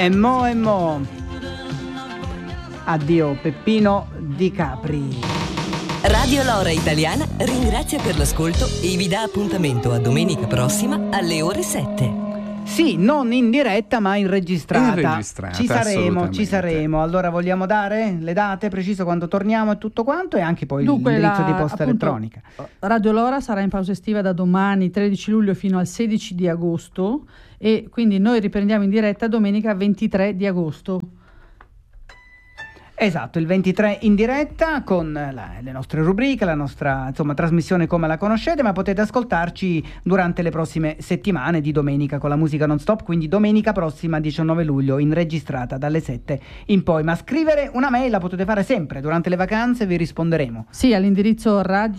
E mo. Addio Peppino Di Capri. Radio Lora Italiana ringrazia per l'ascolto e vi dà appuntamento a domenica prossima alle ore 7. Sì, non in diretta ma in registrata. Ci saremo. Allora vogliamo dare le date, preciso quando torniamo e tutto quanto, e anche poi l'indirizzo di posta elettronica. Radio Lora sarà in pausa estiva da domani 13 luglio fino al 16 di agosto e quindi noi riprendiamo in diretta domenica 23 di agosto. Esatto, il 23 in diretta con le nostre rubriche, la nostra trasmissione come la conoscete, ma potete ascoltarci durante le prossime settimane di domenica con la musica non stop, quindi domenica prossima 19 luglio in registrata dalle 7 in poi. Ma scrivere una mail la potete fare sempre, durante le vacanze vi risponderemo. Sì, all'indirizzo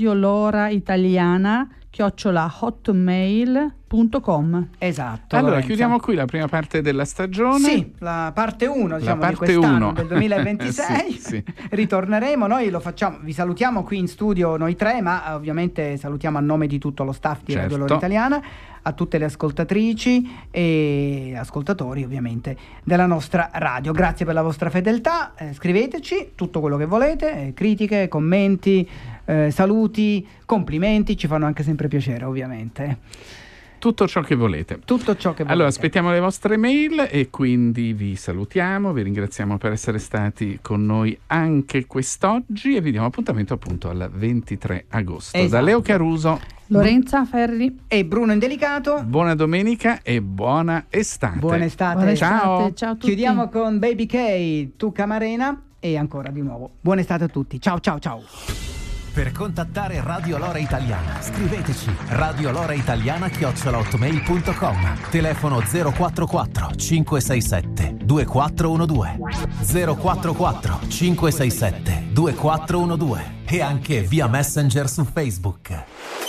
radioloraitaliana@hotmail.com. Esatto. Allora Lorenzo, chiudiamo qui la prima parte della stagione. Sì, la parte 1 di parte quest'anno 1 del 2026. sì. Ritorneremo, noi lo facciamo, vi salutiamo qui in studio noi tre, ma ovviamente salutiamo a nome di tutto lo staff di Radio Lora Italiana, a tutte le ascoltatrici e ascoltatori ovviamente della nostra radio. Grazie per la vostra fedeltà, scriveteci tutto quello che volete, critiche, commenti, saluti, complimenti, ci fanno anche sempre piacere ovviamente. Tutto ciò che volete. Allora aspettiamo le vostre mail e quindi vi salutiamo, vi ringraziamo per essere stati con noi anche quest'oggi e vi diamo appuntamento appunto al 23 agosto. Esatto. Da Leo Caruso, Lorenza Ferri e Bruno Indelicato. Buona domenica e buona estate. Buona estate. Ciao. Ciao a tutti. Chiudiamo con Baby K, Tu Camarena, e ancora di nuovo buona estate a tutti. Ciao. Per contattare Radio Lora Italiana scriveteci radioloraitaliana@hotmail.com, telefono 044 567 2412 044 567 2412 e anche via Messenger su Facebook.